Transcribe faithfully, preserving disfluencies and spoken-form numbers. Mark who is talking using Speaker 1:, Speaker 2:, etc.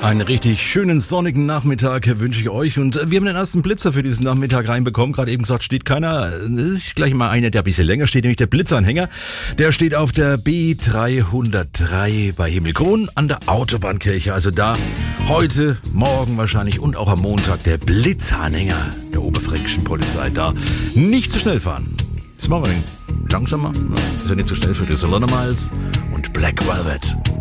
Speaker 1: Einen richtig schönen sonnigen Nachmittag wünsche ich euch und wir haben den ersten Blitzer für diesen Nachmittag reinbekommen. Gerade eben gesagt, steht keiner. Das ist gleich mal einer, der ein bisschen länger steht, nämlich der Blitzanhänger. Der steht auf der B dreihundertdrei bei Himmelkron an der Autobahnkirche. Also da heute, morgen wahrscheinlich und auch am Montag der Blitzanhänger der Oberfränkischen Polizei da. Nicht zu schnell fahren. Das machen wir langsamer. Das ist ja nicht zu schnell für die Solanner Miles und Black Velvet.